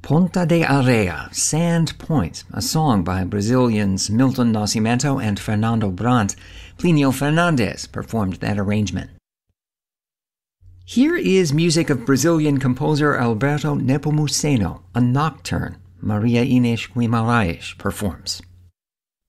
Ponta de Areia, Sand Point, a song by Brazilians Milton Nascimento and Fernando Brant. Plinio Fernandes performed that arrangement. Here is music of Brazilian composer Alberto Nepomuceno, a nocturne Maria Inês Guimarães performs.